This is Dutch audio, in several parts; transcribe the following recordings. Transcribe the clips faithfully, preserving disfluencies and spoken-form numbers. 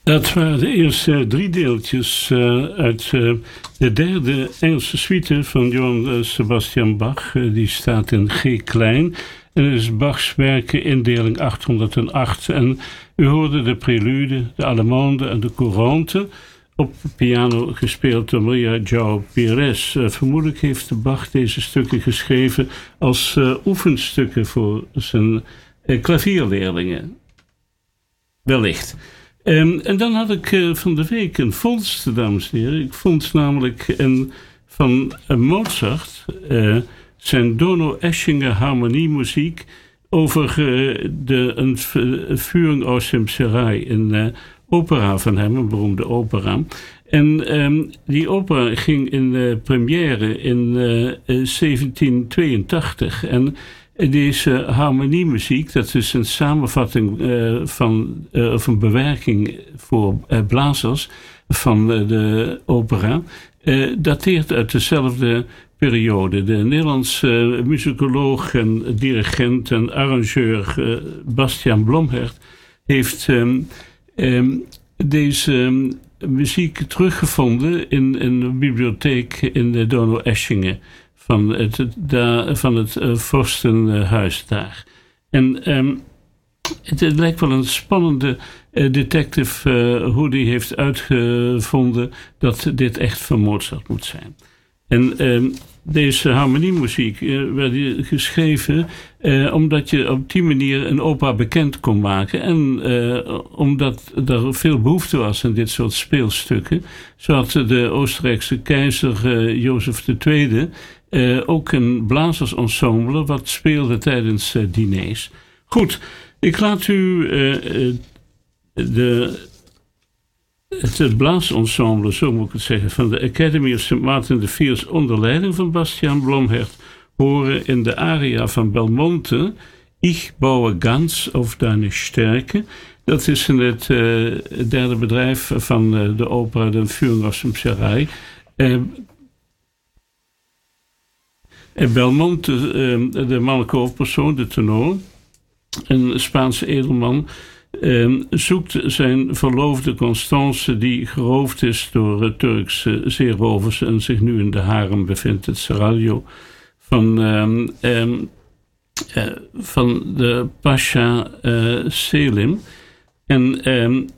Dat waren de eerste drie deeltjes uh, uit uh, de derde Engelse suite van Johann Sebastian Bach. Uh, die staat in G klein. En het is Bachs werkenindeling achthonderdacht. En u hoorde de prelude, de allemande en de courante. Op piano gespeeld door Maria João Pires. Uh, vermoedelijk heeft Bach deze stukken geschreven als uh, oefenstukken voor zijn uh, klavierleerlingen. Wellicht. Um, en dan had ik uh, van de week een vondst, dames en heren. Ik vond namelijk een, van uh, Mozart uh, zijn Donau-Eschingen harmoniemuziek over uh, de, een, een Führung aus dem Serail, een uh, opera van hem, een beroemde opera. En um, die opera ging in de première in uh, zeventien tweeëntachtig. En deze harmoniemuziek, dat is een samenvatting uh, van, uh, of een bewerking voor uh, blazers van uh, de opera, uh, dateert uit dezelfde periode. De Nederlandse uh, muzikoloog en dirigent en arrangeur uh, Bastiaan Blomhert heeft um, um, deze um, muziek teruggevonden in, in een bibliotheek in de Donau-Eschingen. Van het, da, van het uh, vorstenhuis daar. En um, het, het lijkt wel een spannende uh, detective uh, hoe die heeft uitgevonden dat dit echt van Mozart moet zijn. En um, deze harmoniemuziek uh, werd geschreven uh, omdat je op die manier een opera bekend kon maken. En uh, omdat er veel behoefte was aan dit soort speelstukken. Zo had de Oostenrijkse keizer uh, Jozef de Tweede Uh, ook een blazersensemble wat speelde tijdens uh, diners. Goed, ik laat u uh, uh, de, het, het blaasensemble, zo moet ik het zeggen, van de Academy of Saint Martin de Fiers onder leiding van Bastiaan Blomhert horen in de aria van Belmonte, Ich baue ganz auf deine Stärke. Dat is in het uh, derde bedrijf van uh, de opera de Führung aus dem Serail. Uh, Belmonte, de mannelijke hoofdpersoon, de tenor, een Spaanse edelman, zoekt zijn verloofde Constance die geroofd is door Turkse zeerovers en zich nu in de harem bevindt, het seraglio van, um, um, uh, van de Pasha uh, Selim. En um,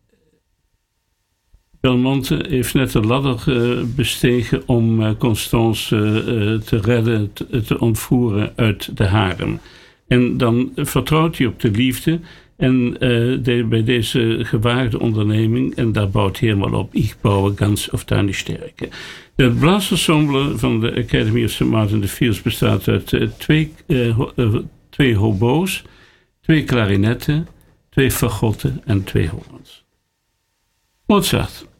Belmonte heeft net de ladder uh, bestegen om uh, Constance uh, te redden, te, te ontvoeren uit de harem. En dan vertrouwt hij op de liefde en uh, de, bij deze gewaagde onderneming, en daar bouwt hij helemaal op, Ich baue ganz auf deine Stärke. Het blaasensemble van de Academy of Saint Martin de Fiers bestaat uit uh, twee, uh, uh, twee hobo's, twee klarinetten, twee fagotten en twee hoorns. Mozart.